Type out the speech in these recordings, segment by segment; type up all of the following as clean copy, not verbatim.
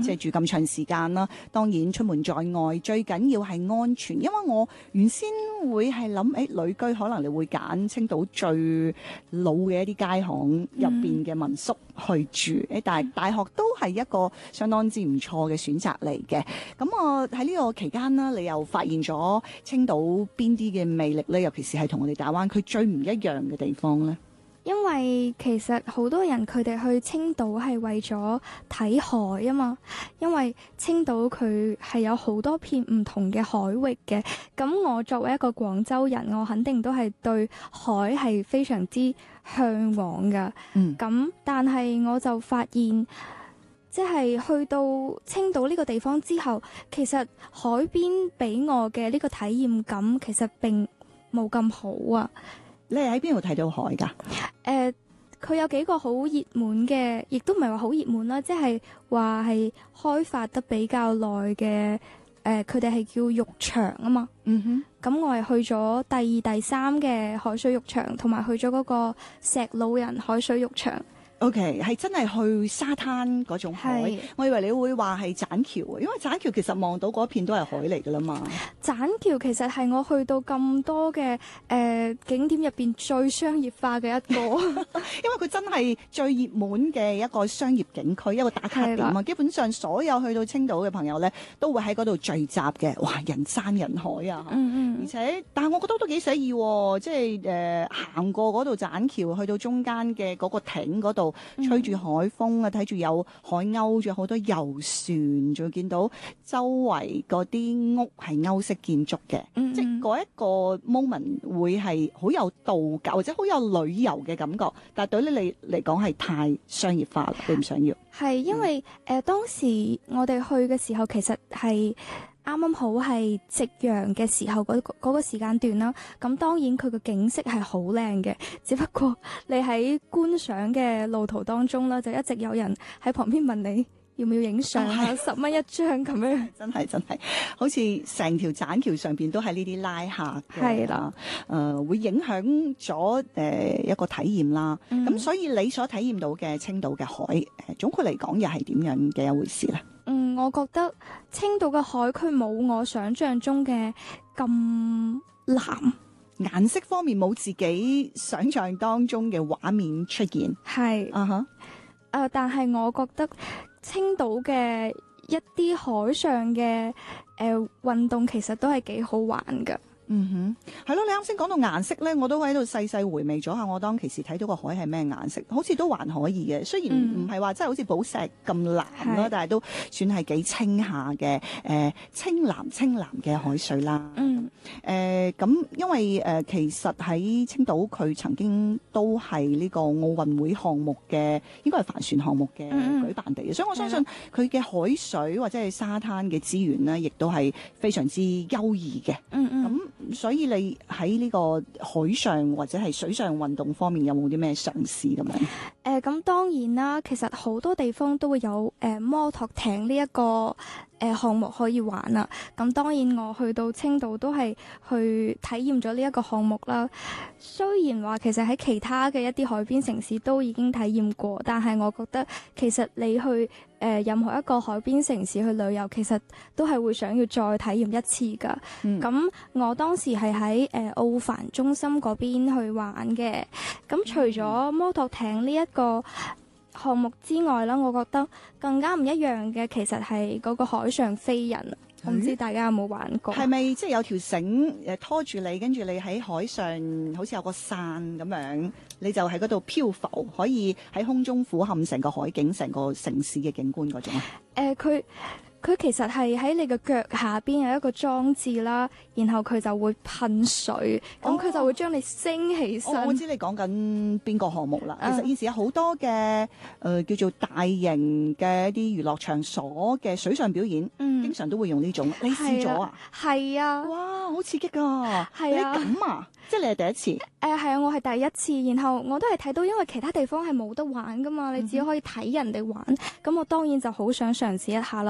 即係住咁長時間啦。當然出門在外最緊要係安全，因為我原先會係諗，旅居可能你會揀青島最老嘅一啲街巷入邊嘅民宿去住，但係大學都係一個相當之唔錯嘅選擇嚟嘅。咁我喺呢個期間啦，你又發現咗青島邊啲嘅魅力呢？尤其是係同我哋大灣區最唔一樣嘅地方呢？ 因為其實好多人佢哋去青島係為咗睇海啊嘛，因為青島佢係有好多片唔同嘅海域嘅。咁我作為一個廣州人，我肯定都係對海係非常之向往噶。咁但係我就發現，即係去到青島呢個地方之後，其實海邊俾我嘅呢個體驗感其實並冇咁好啊。 你係喺邊度睇到海㗎？ 佢有幾個好熱門嘅，亦都唔係話好熱門啦，即係話係開發得比較耐嘅。佢哋係叫浴場啊嘛。咁我係去咗第二、第三嘅海水浴場，同埋去咗嗰個石老人海水浴場。 OK， 係真係去沙灘嗰種海。我以為你會話係棧橋，因為棧橋其實望到嗰片都係海嚟㗎啦嘛。 棧橋其實係我去到咁多嘅景點入邊最商業化嘅一個， 因為佢真係最熱門嘅一個商業景區，一個打卡點啊。基本上所有去到青島嘅朋友咧，都會喺嗰度聚集嘅。哇，人山人海啊！而且，但係我覺得都幾寫意喎，即係行過嗰度棧橋，去到中間嘅嗰個艇嗰度。吹住海風啊，睇住有海鷗，仲有好多遊船，仲見到周圍嗰啲屋係歐式建築嘅，即係嗰一個 moment 會係好有度假或者好有旅遊嘅感覺，但係對你嚟講係太商業化啦，你唔想要？係因為當時我哋去嘅時候，其實係啱啱好係夕陽嘅時候嗰個時間段啦，咁當然佢個景色係好靚嘅，只不過你喺觀賞嘅路途當中啦，就一直有人喺旁邊問你要唔要影相啊，10蚊一張咁樣。真係，好似成條棧橋上邊都係呢啲拉客嘅，係啦，會影響咗一個體驗啦。咁所以你所體驗到嘅青島嘅海，總括嚟講又係點樣嘅一回事咧？ 我覺得青島嘅海佢冇我想象中嘅咁藍， 顏色方面冇自己想象當中嘅畫面出現。係， 但係我覺得青島嘅一啲海上嘅運動其實都係幾好玩㗎。係咯，你啱先講到顏色咧，我都喺度細細回味咗下，我當其時睇到個海係咩顏色，好似都還可以嘅。雖然唔係話真係好似寶石咁藍啦，但係都算係幾清下嘅，清藍嘅海水啦。咁因為其實喺青島佢曾經都係呢個奧運會項目嘅，應該係帆船項目嘅舉辦地，所以我相信佢嘅海水或者係沙灘嘅資源呢，亦都係非常之優異嘅。咁所以你喺呢個海上或者係水上運動方面有冇啲咩嘗試咁樣？咁當然啦，其實好多地方都會有摩托艇呢一個項目可以玩啦。咁當然我去到青島都係去體驗咗呢一個項目啦。雖然話其實喺其他嘅一啲海邊城市都已經體驗過，但係我覺得其實你去任何一個海邊城市去旅遊，其實都係會想要再體驗一次噶。咁我當時係喺奧帆中心嗰邊去玩嘅。咁除咗摩托艇呢一個項目之外啦，我覺得更加唔一樣嘅其實係嗰個海上飛人。我唔知大家有冇玩過？係咪即係有條繩拖住你，跟住你喺海上好似有個傘咁樣，你就喺嗰度漂浮，可以喺空中俯瞰成個海景、成個城市嘅景觀嗰種啊？ 佢其實係喺你嘅腳下邊有一個裝置啦，然後佢就會噴水，咁佢就會將你升起身。 我知你講緊邊個項目啦。其實現時有好多嘅叫做大型嘅一啲娛樂場所嘅水上表演，經常都會用呢種。你試咗啊？ 係啊！ 哇，好刺激啊！ 係啊！ 你咁啊？即係你係第一次？ 係啊，我係第一次。然後我都係睇到，因為其他地方係冇得玩噶嘛，你只可以睇人哋玩。咁我當然就好想嘗試一下啦。但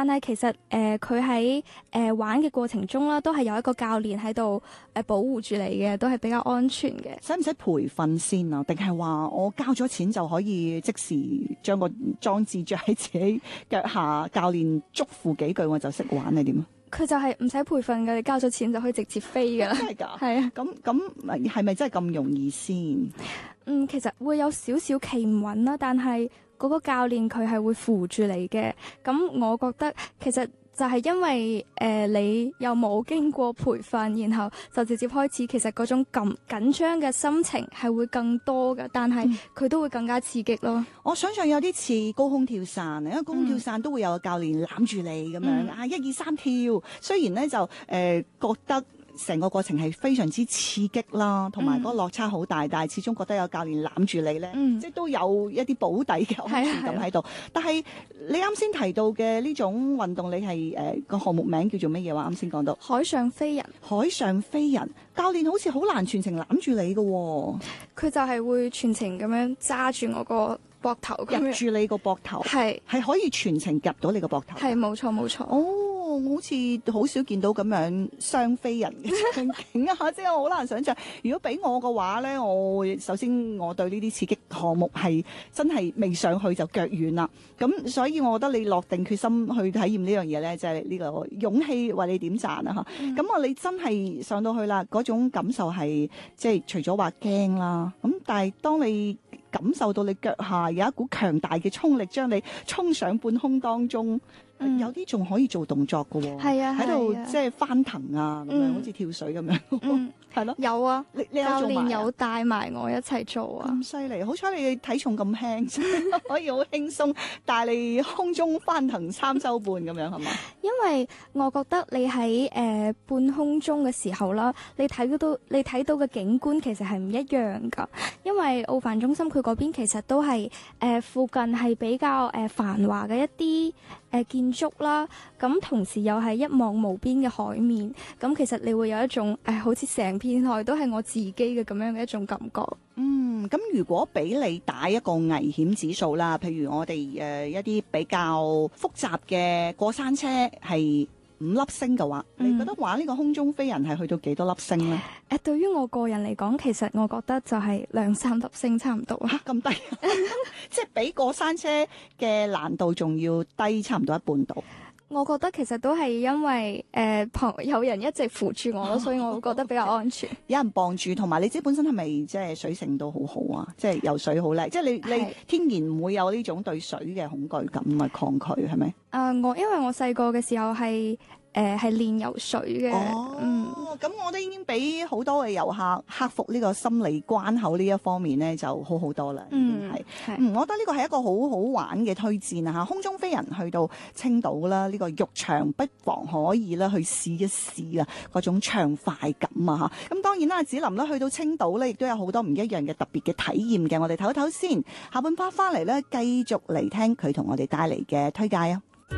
但係其實佢喺玩嘅過程中啦，都係有一個教練喺度保護住你嘅，都係比較安全嘅。 使唔使培訓先啊？定係話我交咗錢就可以即時將個裝置着喺自己腳下，教練囑咐幾句我就識玩係點啊？ 佢就係唔使培訓嘅，你交咗錢就可以直接飛㗎啦。 真係㗎？ 係啊。 咁係咪真係咁容易先？ 其實會有少少企唔穩啦，但係嗰個教練佢係會扶住你嘅。咁我覺得其實就係因為你又冇經過培訓，然後就直接開始，其實嗰種咁緊張嘅心情係會更多嘅，但係佢都會更加刺激咯。 我想象有啲似高空跳傘，因為高空跳傘都會有個教練攬住你咁樣啊，1、2、3跳。雖然咧就覺得成個過程係非常之刺激啦，同埋嗰個落差好大，但係始終覺得有教練攬住你咧，即係都有一啲保底嘅安全感喺度。但係你啱先提到嘅呢種運動，你係個項目名叫做乜嘢話？啱先講到海上飛人。 海上飛人，教練好似好難全程攬住你嘅喎。 佢就係會全程咁樣揸住我個膊頭， 夾住你個膊頭，係可以全程夾到你個膊頭。係冇錯冇錯。我好似好少見到咁樣雙飛人嘅情景啊！即係我好難想象，如果俾我嘅話咧，首先我對呢啲刺激項目係真係未上去就腳軟啦。咁所以我覺得你落定決心去體驗呢樣嘢咧，就係呢個勇氣為你點讚啊！嚇，咁你真係上到去啦，嗰種感受係即係除咗話驚啦，咁但係當你感受到你腳下有一股強大嘅衝力，將你衝上半空當中。有啲仲可以做動作嘅喎，喺度即係翻騰啊，咁樣好似跳水咁樣，係咯。有啊，你教練有帶埋我一齊做啊。咁犀利，好彩你體重咁輕，可以好輕鬆帶你空中翻騰3周半咁樣，係嘛？ 因為我覺得你喺半空中嘅時候啦，你睇到嘅景觀其實係唔一樣㗎。因為奧帆中心佢嗰邊其實都係附近係比較繁華嘅一啲建築啦，咁同時又係一望無邊嘅海面，咁其實你會有一種好似成片海都係我自己嘅咁樣嘅一種感覺。 咁如果俾你打一個危險指數啦，譬如我哋一啲比較複雜嘅過山車係5粒星嘅話，你覺得話呢個空中飛人係去到幾多粒星呢？ 對於我個人嚟講，其實我覺得就係2、3粒星差唔多。 咁低，即係比過山車嘅難度仲要低差唔多一半度。 我覺得其實都係因為有人一直扶住我咯，所以我覺得比較安全。 有人傍住，同埋你自己本身係咪即係水性都好好啊？即係游水好叻，即係你天然唔會有呢種對水嘅恐懼感啊抗拒係咪？ 因為我細個嘅時候係練游水嘅。 咁我都已經比好多嘅遊客克服呢個心理關口呢一方面咧，就好多啦。我覺得呢個係一個好好玩嘅推薦啊！空中飛人去到青島啦，呢個浴場不妨可以啦去試一試啊，嗰種暢快感啊！咁當然啦，子琳啦去到青島咧，亦都有好多唔一樣嘅特別嘅體驗嘅。我哋唞一唞先，下半 part 翻嚟咧，繼續嚟聽佢同我哋帶嚟嘅推介啊！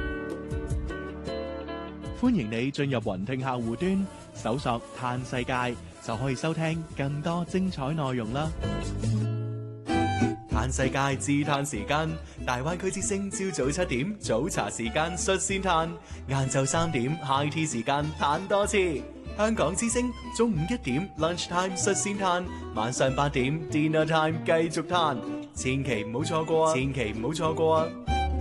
歡迎你進入雲聽客戶端，搜索嘆世界，就可以收聽更多精彩內容啦。嘆世界自嘆時間，大灣區之聲朝早7點早茶時間率先嘆，晏晝3點 high tea 時間嘆多次。香港之聲中午1點 lunch time 率先嘆，晚上8點 dinner time 繼續嘆，千祈唔好錯過啊！千祈唔好錯過啊！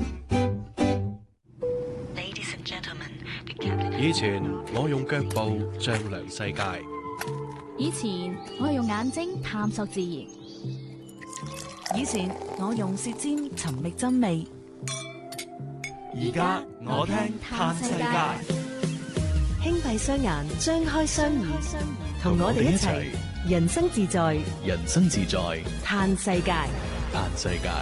以前我用腳步丈量世界， 以前我用眼睛探索自然，以前我用舌尖尋覓真味， 而家我聽嘆世界。 輕閉雙眼，張開雙耳，同我哋一齊人生自在， 人生自在嘆世界， 嘆世界。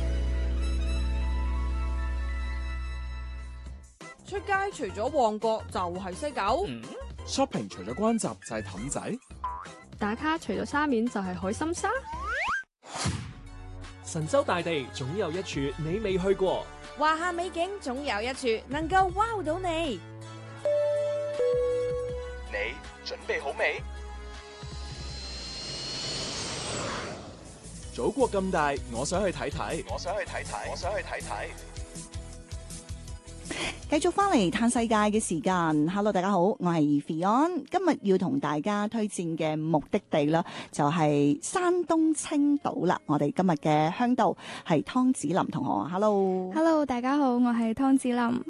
出街除咗旺角就係西九 ，shopping 除咗關閘就係氹仔， 打卡除咗沙面就係海心沙， 神州大地總有一處你未去過， 華夏美景總有一處能夠 wow 到你。 你準備好未？ 祖國咁大，我想去睇睇， 我想去睇睇，我想去睇睇。 繼續翻嚟嘆世界嘅時間。Hello， 大家好，我係 Fion。今日要同大家推薦嘅目的地啦，就係山東青島啦。我哋今日嘅嚮導係湯子霖同學。Hello， 大家好，我係湯子霖。